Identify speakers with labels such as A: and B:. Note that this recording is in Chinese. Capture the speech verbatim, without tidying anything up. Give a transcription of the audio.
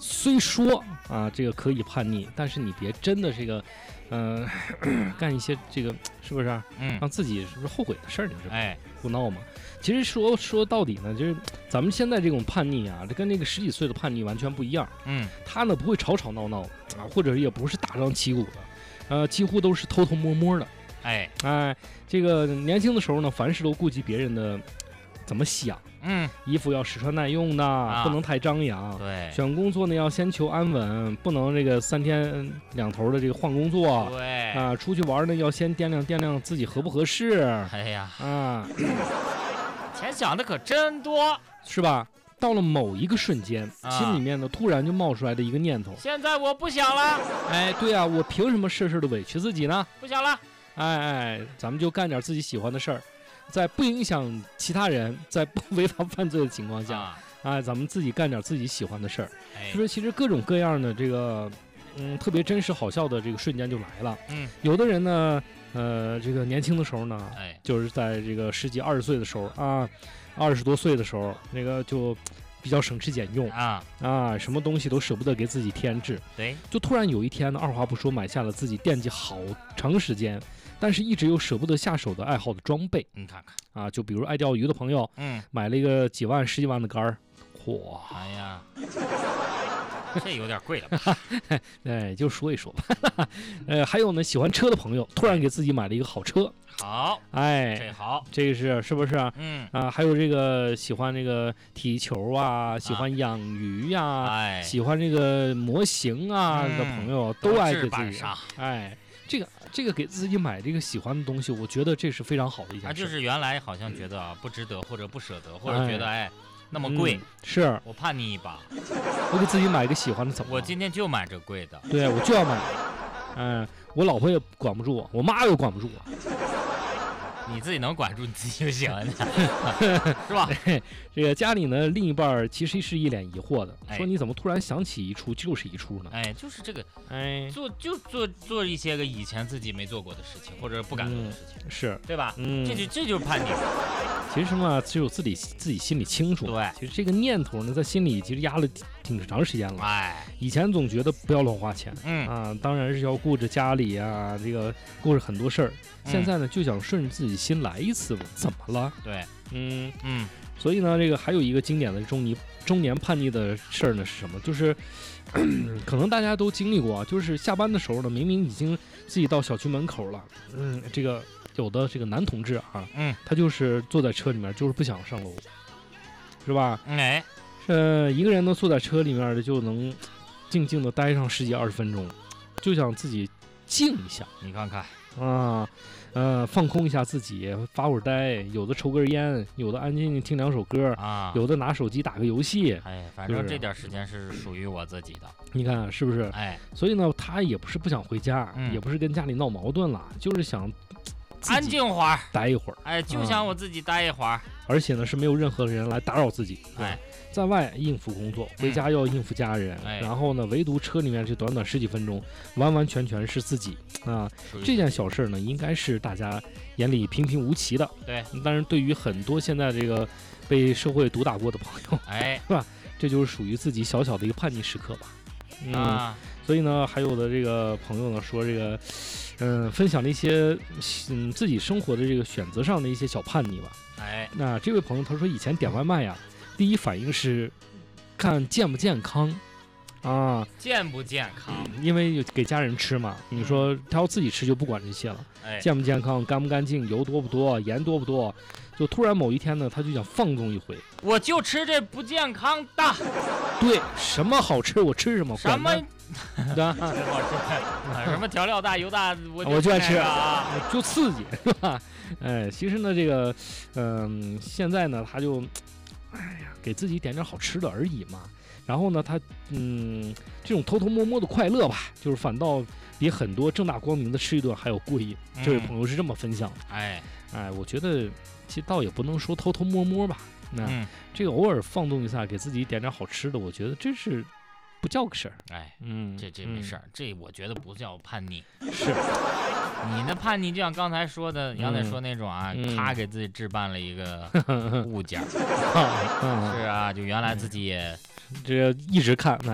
A: 虽说啊这个可以叛逆，但是你别真的这个，嗯、呃，干一些这个是不是、啊？
B: 嗯，
A: 让自己是不是后悔的事儿？你是
B: 哎，
A: 胡闹嘛？其实说说到底呢，就是咱们现在这种叛逆啊，这跟那个十几岁的叛逆完全不一样。
B: 嗯，
A: 他呢不会吵吵闹闹啊，或者也不是大张旗鼓的，呃，几乎都是偷偷摸摸的。
B: 哎
A: 哎，这个年轻的时候呢，凡事都顾及别人的怎么想，
B: 嗯，
A: 衣服要实穿耐用的，
B: 啊、
A: 不能太张扬。
B: 对，
A: 选工作呢要先求安稳，不能这个三天两头的这个换工作。
B: 对
A: 啊，出去玩呢要先掂量掂量自己合不合适。
B: 哎呀，
A: 啊，
B: 钱想的可真多，
A: 是吧？到了某一个瞬间，
B: 啊、
A: 心里面呢突然就冒出来的一个念头，
B: 现在我不想了。
A: 哎，对啊，我凭什么事事的委屈自己呢？
B: 不想了。
A: 哎哎，咱们就干点自己喜欢的事儿，在不影响其他人，在不违法犯罪的情况下，
B: 啊、
A: 哎，咱们自己干点自己喜欢的事儿。
B: 哎、
A: 是不是？其实各种各样的这个，嗯，特别真实好笑的这个瞬间就来了。
B: 嗯，
A: 有的人呢，呃，这个年轻的时候呢，
B: 哎，
A: 就是在这个十几二十岁的时候啊，二十多岁的时候，那个就比较省吃俭用
B: 啊
A: 啊，什么东西都舍不得给自己添置。
B: 对，
A: 就突然有一天呢，二话不说买下了自己惦记好长时间，但是一直又舍不得下手的爱好的装备。
B: 你看看
A: 啊，就比如爱钓鱼的朋友，
B: 嗯，
A: 买了一个几万、十几万的竿儿，嚯，
B: 哎呀，这有点贵了吧？
A: 哎，就说一说吧。呃，还有呢，喜欢车的朋友突然给自己买了一个好车，
B: 好，
A: 哎，
B: 这好，
A: 这个是是不是啊？
B: 嗯
A: 啊，还有这个喜欢这个踢球啊，喜欢养鱼呀、啊，
B: 哎，
A: 喜欢这个模型啊、
B: 嗯、
A: 的朋友都爱给自己
B: 上，
A: 哎。这个这个给自己买这个喜欢的东西，我觉得这是非常好的一件事。
B: 啊，就是原来好像觉得啊不值得，或者不舍得，或者觉得哎那么贵，
A: 嗯、是
B: 我叛逆一把，
A: 我给自己买一个喜欢的，怎么？
B: 我今天就买这贵的。
A: 对，我就要买。嗯，我老婆也管不住我，我妈又管不住我。
B: 你自己能管住你自己就行了，是吧？
A: 这个家里呢，另一半其实是一脸疑惑的，
B: 哎、
A: 说你怎么突然想起一出就是一出呢？
B: 哎，就是这个，
A: 哎，
B: 做就做做一些个以前自己没做过的事情，或者不敢做的事情，
A: 嗯、是
B: 对吧？
A: 嗯，
B: 这就这就是叛逆。
A: 其实嘛，只有自己自己心里清楚。
B: 对，
A: 其实这个念头呢，在心里其实压了挺长时间了。
B: 哎，
A: 以前总觉得不要乱花钱，
B: 嗯
A: 啊，当然是要顾着家里啊，这个顾着很多事儿。现在呢，就想顺着自己心来一次，怎么了？
B: 对，
A: 嗯
B: 嗯，
A: 所以呢，这个还有一个经典的中年中年叛逆的事儿呢是什么？就是可能大家都经历过啊，就是下班的时候呢，明明已经自己到小区门口了，嗯，这个有的这个男同志啊，
B: 嗯，
A: 他就是坐在车里面，就是不想上楼，是吧？
B: 哎，
A: 呃，一个人呢坐在车里面就能静静的待上十几二十分钟，就想自己静一下。
B: 你看看。
A: 啊，呃，放空一下自己，发会儿呆，有的抽根烟，有的安静静听两首歌
B: 啊，
A: 有的拿手机打个游戏。
B: 哎，反正这点时间是属于我自己的。
A: 你看是不是？
B: 哎，
A: 所以呢，他也不是不想回家，
B: 嗯、
A: 也不是跟家里闹矛盾了，就是想
B: 安静会儿，
A: 待一会儿。
B: 哎，就想我自己待一会儿、啊，
A: 而且呢是没有任何人来打扰自己。
B: 哎。
A: 在外应付工作，回家要应付家人，
B: 嗯、
A: 然后呢，唯独车里面这短短十几分钟，完完全全是自己啊。这件小事呢，应该是大家眼里平平无奇的。
B: 对，
A: 但是对于很多现在这个被社会毒打过的朋友，
B: 哎，
A: 是吧？这就是属于自己小小的一个叛逆时刻吧。嗯，
B: 啊、
A: 所以呢，还有的这个朋友呢说这个，嗯，分享了一些嗯自己生活的这个选择上的一些小叛逆吧。
B: 哎，
A: 那这位朋友他说以前点外卖呀。第一反应是看健不健康啊，
B: 健不健康？
A: 因为给家人吃嘛。你说他要自己吃就不管这些了，
B: 哎，
A: 健不健康、干不干净、油多不多、盐多不多，就突然某一天呢，他就想放纵一回，
B: 我就吃这不健康的。
A: 对，什么好吃我吃什么，
B: 什么
A: 对吧？
B: 好吃，什么调料大、油大，我
A: 我就爱吃
B: 啊，
A: 就刺激，是吧？哎，其实呢，这个，嗯、呃，现在呢，他就。哎呀，给自己点点好吃的而已嘛。然后呢，他嗯，这种偷偷摸摸的快乐吧，就是反倒比很多正大光明的吃一顿还有过瘾。嗯、这位朋友是这么分享的。
B: 哎
A: 哎，我觉得其实倒也不能说偷偷摸摸吧。那、
B: 嗯、这
A: 个偶尔放纵一下，给自己点点好吃的，我觉得这是不叫个事儿。
B: 哎，
A: 嗯，
B: 这这没事儿、嗯，这我觉得不叫叛逆。
A: 是。
B: 你那叛逆就像刚才说的，杨磊说那种啊，
A: 嗯、
B: 他给自己置办了一个物件，
A: 嗯、
B: 是啊，就原来自己也
A: 这一直看。